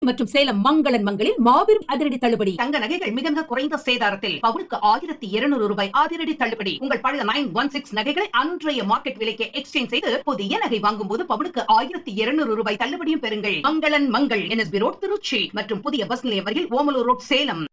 மற்றும் சேலம் மங்களன் மங்களில் மாபெரும் அதிரடி தள்ளுபடி. தங்க நகைகள் மிக மிக குறைந்த சேதாரத்தில் பவுனுக்கு 1200 ரூபாய் அதிரடி தள்ளுபடி. உங்கள் பழைய 916 நகைகளை அன்றைய மார்க்கெட் விலைக்கு எக்ஸ்சேஞ்ச் செய்து புதிய நகை வாங்கும் போது பவுனுக்கு 1200 ரூபாய் தள்ளுபடியும் பெறுங்கள். மங்களன் மங்கள் NSB ரோட் திருச்சி மற்றும் புதிய பஸ் நிலையம் அருகில் ஓமலூர் ரோட் சேலம்.